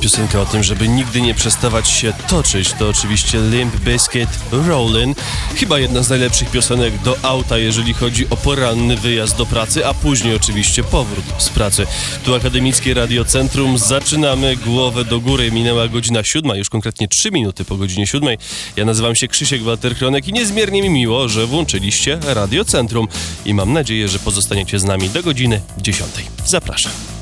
Piosenka o tym, żeby nigdy nie przestawać się toczyć, to oczywiście Limp Bizkit Rollin'. Chyba jedna z najlepszych piosenek do auta, jeżeli chodzi o poranny wyjazd do pracy, a później oczywiście powrót z pracy. Tu Akademickie Radio Centrum. Zaczynamy głowę do góry. Minęła godzina 7, już konkretnie 3 minuty po godzinie 7. Ja nazywam się Krzysiek Walter-Kronek i niezmiernie mi miło, że włączyliście Radio Centrum. I mam nadzieję, że pozostaniecie z nami do godziny 10. Zapraszam.